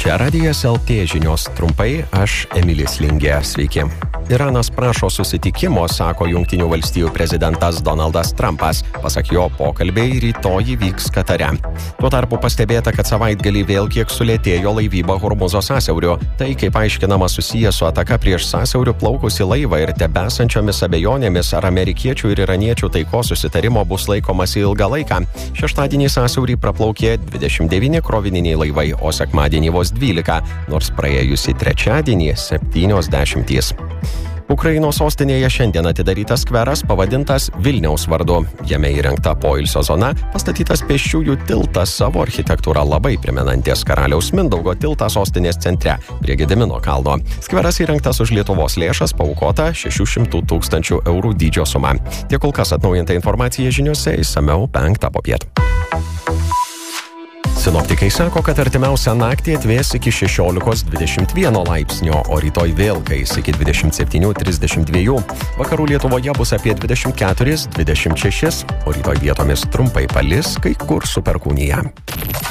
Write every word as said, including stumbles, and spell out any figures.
Čia Radijas L T žinios trumpai, aš Emilis Lingė, sveiki. Iranas prašo susitikimo, sako Jungtinių valstijų prezidentas Donaldas Trumpas. Pasak jo, pokalbiai rytoj įvyks Katare. Tuo tarpu pastebėta, kad savaitgalį vėl kiek sulėtėjo laivyba Hormuzo sąsiauriu. Tai, kaip aiškinama, susijęs su ataka prieš sąsiauriu plaukusį laivą ir tebesančiomis abejonėmis, ar amerikiečių ir iraniečių taikos susitarimo bus laikomasi ilgą laiką. Šeštadienį sąsiaurį praplaukė dvidešimt devyni krovininiai laivai, o sekmadienį vos dvylika, nors praėjusį trečiadienį septynios dešimtys. Ukrainos sostinėje šiandien atidarytas skveras pavadintas Vilniaus vardu. Jame įrengta poilsio zona, pastatytas pėsčiųjų tiltas, savo architektūrą labai primenantis Karaliaus Mindaugo tiltą sostinės centre prie Gedimino kalno. Skveras įrengtas už Lietuvos lėšas, paaukota šešių šimtų tūkstančių eurų dydžio suma. Tiek kol kas atnaujinta informacija žiniose, išsamiau penktą popiet. Sinoptikai sako, kad artimiausią naktį atvės iki šešiolikos dvidešimt vieno laipsnio, o rytoj vėl kais iki dvidešimt septynių trisdešimt dviejų. Vakarų Lietuvoje bus apie dvidešimt keturis dvidešimt šešis, o rytoj vietomis trumpai palis, kai kur su perkūnija.